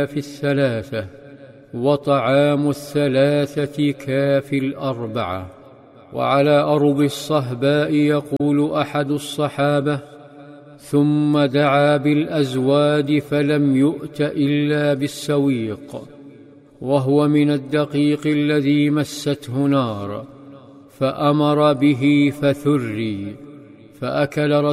في الثلاثة، وطعام الثلاثة كافي الأربعة. وعلى أرض الصهباء يقول أحد الصحابة: ثم دعا بالأزواد فلم يؤت إلا بالسويق، وهو من الدقيق الذي مسته نار، فأمر به فثري، فأكل